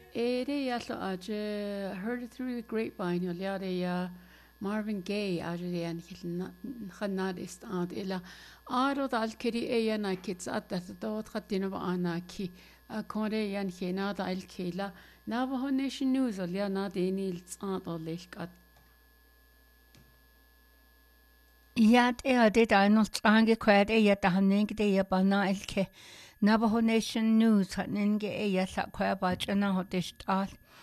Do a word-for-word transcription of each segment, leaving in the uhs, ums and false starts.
Ere ya lo aje heard it through the grapevine yo ya de ya Marvin Gaye aje de an khanad ist ad ila arod al kiri e ya na kits at dat dot khatina ba ana ki kore yan khina da al kila Navajo Nation News ol ya na de ni tsat ol kat Ja, det er det, der er nogle strange kvært, at jeg der har nægget det, jeg bare nej, ikke. Navajo Nation News har nægget, at jeg så kvært bare tjener, og det er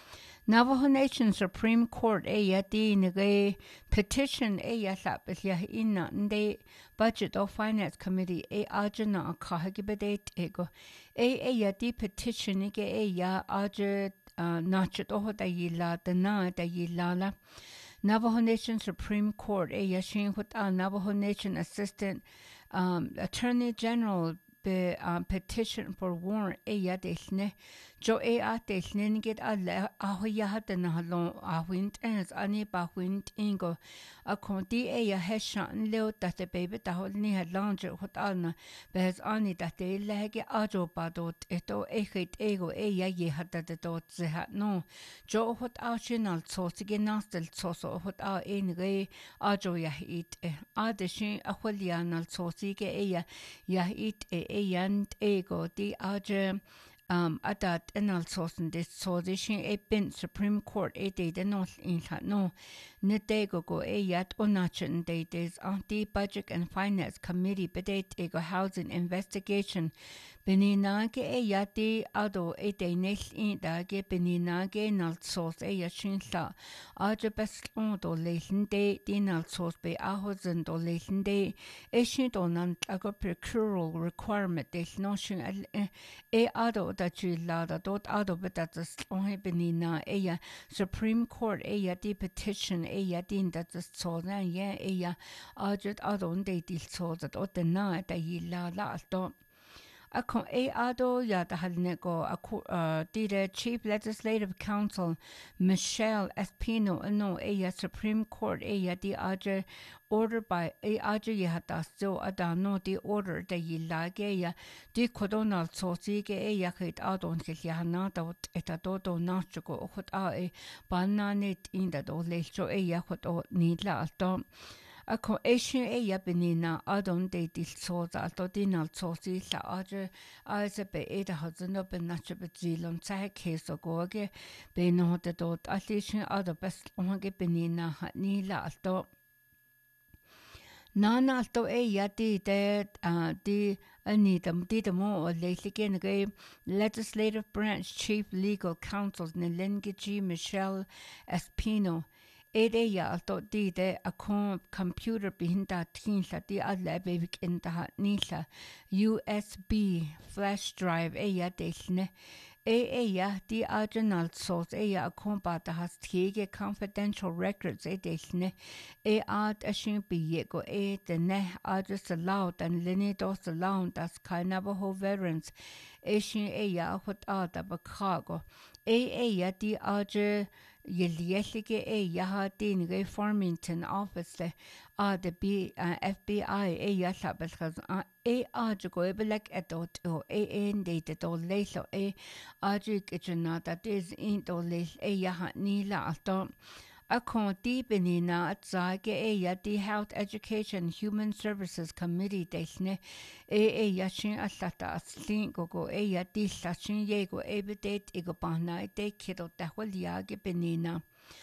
Navajo Nation Supreme Court, at jeg det er petition, at jeg så hvis jeg inden det Budget og Finance Committee, at jeg og kahage bedet, ikke. At jeg det petition, ikke, at jeg er natchet og der gilla, den er der gilla. Navajo Nation Supreme Court, a yashin with a Navajo Nation Assistant um, Attorney General be um, petition for warrant a yadishne. Jo a atishne get a le ahoyahatan halon a wind and any bahwind ingo. A conti a heshan leo that the baby the holni had launched with Anna, bears ani that they leg ajo badot eto echit ego a ye had the dot ze had no. Jo what arsenal sauce again nastel sauce what our in re ajo ya eat a deshin a holianal sauce a ya eat a yant ego the ajo. Um, at that and also this so this a bin Supreme Court a day the north in no Nedego go a yet onachin date is on the Budget and Finance Committee bedate ego housing investigation Beninage a yati ado a day next in dage Beninage nal sauce a yashinsa Aja best on do lation day dinal sauce be ahosen do lation day a shit on an ago procural requirement there's notion a ado that you la da dot ado but that's only benina a Supreme Court a the petition a din that the so then yeah a ajut ado de dil so that o the na da yilla la to a con a ado ya da halne go a the Chief Legislative Counsel Michelle Espino no a Supreme Court a the aja order by a aja yata so adano the order the yilla ya the codonal soci ge a yakit adon kiliana dot eta dodo nachuko hot a bananit in the do lecho a yakot o nidla alto a co Asian a yabinina adon de dil so alto dinal soci la aja as a be eta hudson up in nachabazilon sa case o goge be no the dot alishin other best on ge benina nila alto Nana alto e yati de uh the anita did more lately again legislative branch chief legal counsel Nelengichi Michelle Espino Ede ya alto di de a computer behinda tinsa di alle bevik in da nila U S B flash drive e ya desne E ja, die original source e ja kompata has tege confidential records e desne e art a shimpi e de ne adres allowed and linne dos allowed das kein Navajo veterans e shin e ja hot ada bakago e e ja die arge Yelielige e yaha din re Farmington office a de B F B I e yasabel e ajugo e belek edot o e en de de do leso e aju kitchena that is in do les e yaha nila alto a conti benina at zage e yati Health Education Human Services Committee desne e e yashin asata aslin gogo e yati sachin yego e bedet ego bana de kido dahwal yage benina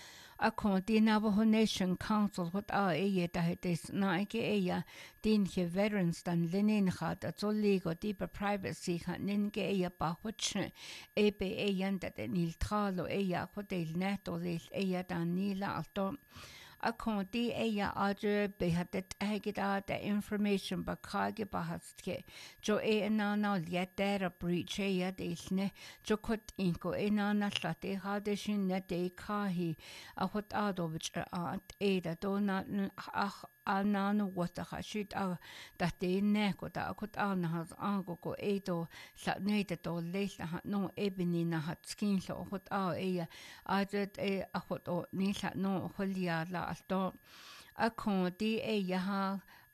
a conti Navajo Nation Council what a e yeta hetes na ike e ya din he veterans dan linin hat at so ligo deeper privacy hat ninge e ya ba wach e be e yanda de nil tralo e ya hotel neto lis e ya dan nila alto a conti e ya aje be hatet egida the information ba kage ba hatske jo e na na lietera breach e ya desne jo kot inko e na na slate hade shin net e kahi a hot ado which a e da do na ach anano what a shit a that de neko da kot an has ango ko e do sa ne de do les ha no ebini na hat skin so hot a e a jet e a hot o ni sa no holia la alto a conti e ya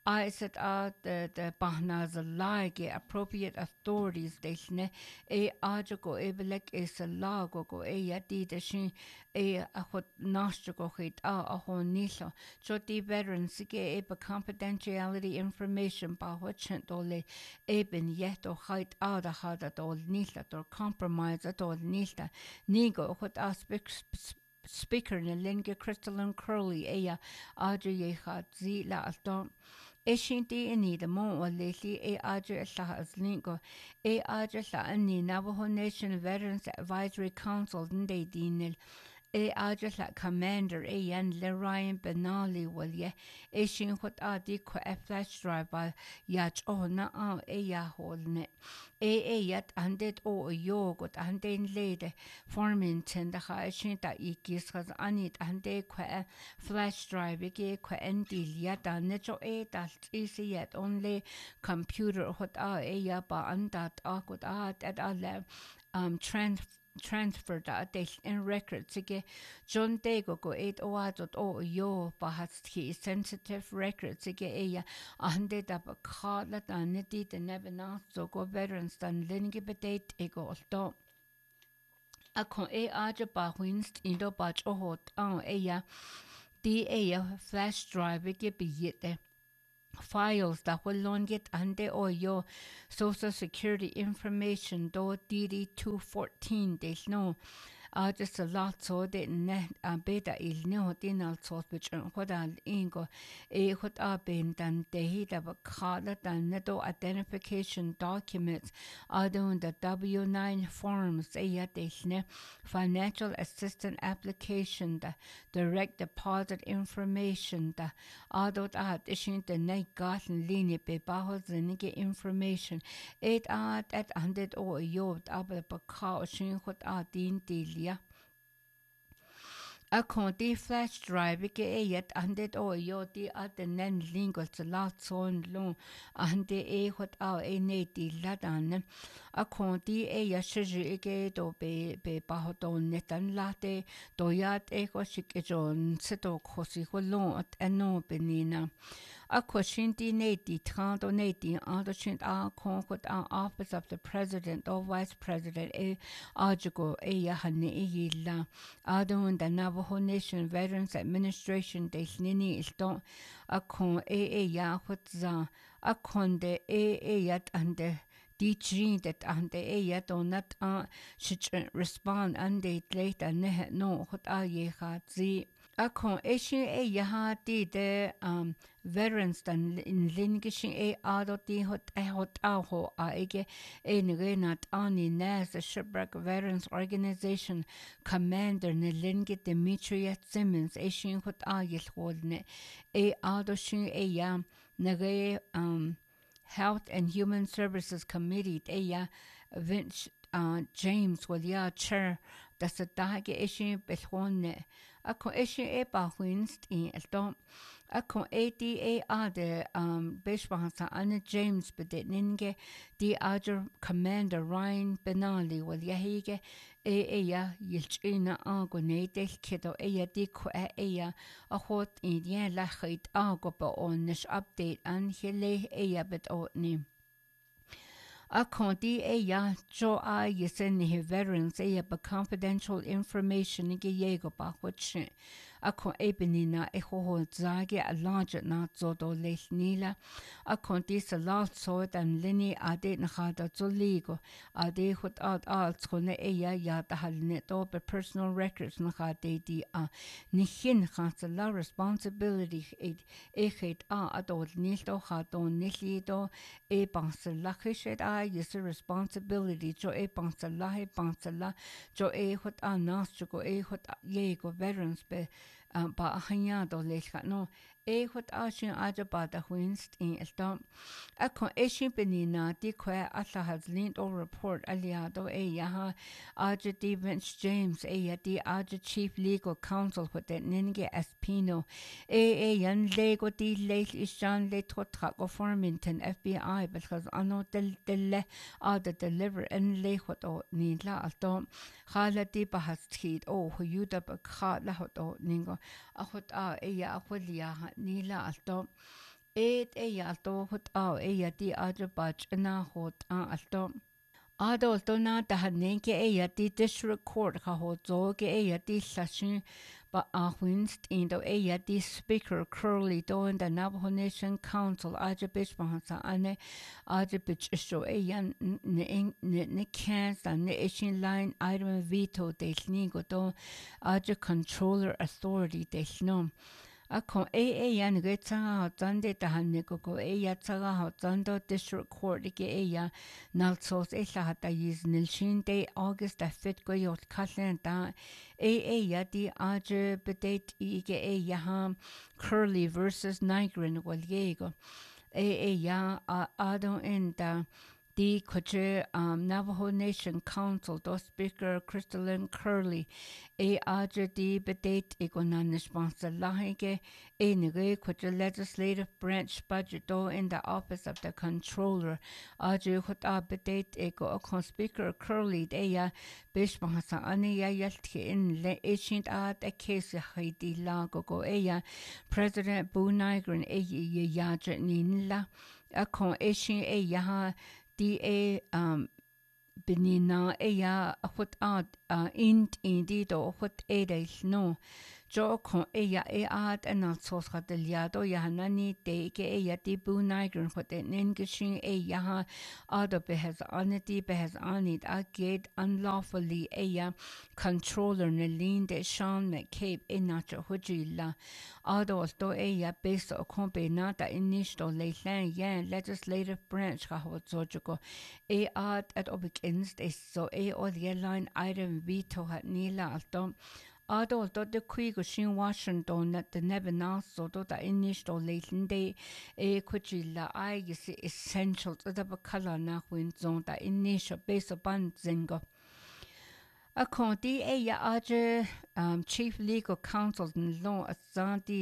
I said uh the the bahnas like appropriate authorities desne e ajo e belek is a lago go e yadi de shin e a hot nastigo hit a a honilo so the veterans ge e confidentiality information ba hotchen dole e ben yet o height a da hada dol nila or compromise at all nila nigo hot aspects speaker na linge crystalline curly ea aja ye hat zi la alto e shinti ini de mo o leli e aja la as lingo e aja la ani Navajo Nation Veterans Advisory Council nde dinil e aja la commander e yan le Ryan Benali wal ye e shin hot adi ko e flash drive ba yach o na a e ya holne e e yat andet o yo got anden lede Farmington da ha shin ta ikis gas anit ande ko e flash drive ge ko endil yat an cho e dal is yet only computer hot a e ya ba andat a got a at alle um trans transfer da del in records ge John Dego go eight oadot o yo bahats ki sensitive records ge eya ande da ba khala da neti de never not so go veterans dan linge bedate ego alto a kon e aja ba winst indo bach o hot an eya di eya flash drive ge bi yete files that will long get ande o yo social security information do D D two fourteen des no uh, just a lot so de ne a beta il no din also which what al ingo e what a ben dan de hita ba khala dan ne do identification documents adun the W nine forms e ya des ne financial assistance application the direct deposit information the adot at ishin the ne gaten linie be bahozige information et at at hundred o yod aber ba ka shin hot a din dilia a konti flash drive ke e yet hundred o yodi at the nen lingo to lot son lo ande e hot a e ne di ladan a konti e ya shiji ke do be be bahodon netan late do yat e ko shikejon seto khosi holon at eno benina a kwashinti ne di trando ne di ando shint a kon hot a office of the president or vice president e ajugo e ya hanne e yilla adon da Navajo Nation Veterans Administration de nini ilto a kon e e ya hot za a konde e e yat ande di chin that ande e yat onat a shich respond ande later ne no hot a ye ha zi a kon e shin e ya ha di de um veterans dan in lingishin e ado di hot e hot a ho a ege e ngenat ani nas the shipwreck veterans organization commander ne lingi Demetria Simmons e shin hot a yel holne e ado shin e ya nge um Health and Human Services Committee e ya Vince uh, James will ya chair da sa dage e shin belhone a ko e shin e ba winst in elto a ko A D A a de um bishwansa Anna James bedet ninge di ager commander Ryan Benali will ya hige e e ya yilchina a go ne del kedo e ya di ko e ya a hot in ya la khit a go ba on nish update an hele e ya bet o ni a konti e ya jo a yesen ni veterans e ya ba confidential information ge yego ba hotche a ko ebenina e ho ho zage a large na zo do lesnila a konti sa lot so dan lini ade na hada zo ligo ade hot out al skone e ya ya da halne do be personal records na hade di a ni hin khas la responsibility e e het a adol ni do ha do ni do e bans la khishet a yes responsibility jo e bans la he bans la jo e hot a nas jo e hot ye go veterans be um, ba hanya do le no e hot a shin a ba da winst in elto a ko e shin benina di kwa alla has linked or report aliado e ya a di Vince James e ya di a chief legal counsel with the ninge espino e e yan lego di le ishan le totra go Farmington F B I because ano del del a the deliver en le hot o ni la alto khala di ba has tid o hu yuda ba kha la hot o ningo a hot a e ya a hwlia ni la alto eight e ya to hot au e ya ti aja bach na hot a alto adolto na da hanen ke e ya ti district court ha ho zo ke e ya ti slashin ba a winst in do e ya ti speaker Curly do in the Navajo Nation Council aja bich ba sa ane aja bich show e ya ne ne ne can sa ne ishin line item veto de ni go do aja controller authority de no Ako e e yan ge tsanga ho tsande ta hanne ko ko e ya tsaga ho tsando district court ge e ya nalsos e la hata yiz nil shin de August da fit go yot kallen da e e ya di aje bedate i ge e ya ha Curly versus Nigrin wal yego e e ya adon in da the Coche um, Navajo Nation Council, do Speaker Crystalline Curly, e aja di bedate egonan sponsor lahige, e nige Coche Legislative Branch Budget do in the Office of the Controller, aja hota bedate ego akon Speaker Curly, de ya bishmahasa ane ya yaltke in le ishint at a case haidi lago go e ya President Boo Nigrin e ya yaja ninla, akon ishin e yaha di e um benina e ya hot ad int indi do hot e de no jo kon e ya e ad en al sos gadeliado ya nani de ke e ya di bu nigern hot en geshin e ya ha ado behes anity behes anit a gate unlawfully e ya controller ne lean de Sean McCabe e nacho hujilla ado sto e ya base o kompe nata initial le lan yan legislative branch ha hot sojugo e ad at obigins is so e o the line item veto hat nila alto Ado do de kui go shin Washington at the never now so do da initial late day e kuchilla I is essential to the color na win zone da initial base upon zingo. A conti e ya aje um chief legal counsel in law at